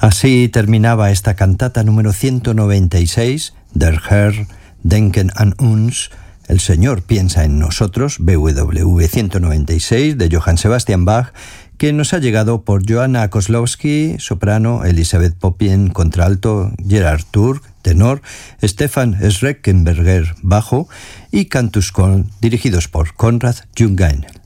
Así terminaba esta cantata número 196, Der Herr denken an uns, El Señor piensa en nosotros, BWV 196, de Johann Sebastian Bach, que nos ha llegado por Joanna Koslowski, soprano, Elisabeth Poppien, contralto, Gerard Turk, tenor, Stefan Schreckenberger, bajo, y Cantus Chor, dirigidos por Konrad Jungainel.